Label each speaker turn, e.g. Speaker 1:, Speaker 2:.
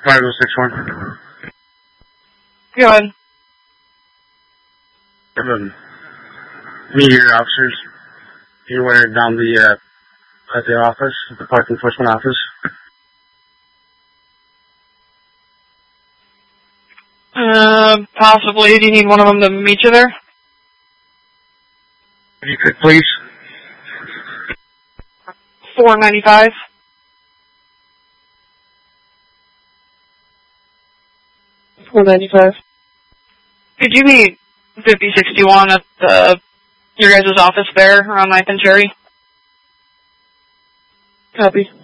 Speaker 1: 5061.
Speaker 2: Go ahead.
Speaker 1: Me, your officers, you were down at the office, the park enforcement office.
Speaker 2: Possibly. Do you need one of them to meet you there?
Speaker 1: If you could, please.
Speaker 2: $4.95. $4.95. Could you meet 5061 at your guys' office there on 9th and Cherry? Copy.